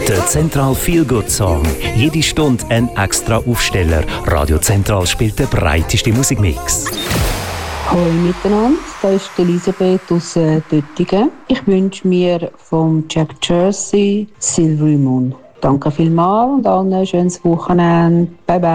Der Zentral Feel Good Song. Jede Stunde ein extra Aufsteller. Radio Zentral spielt den breitesten Musikmix. Hallo miteinander, da ist Elisabeth aus Döttingen. Ich wünsche mir vom Jack Jersey Silvery Moon. Danke vielmals und allen ein schönes Wochenende. Bye bye.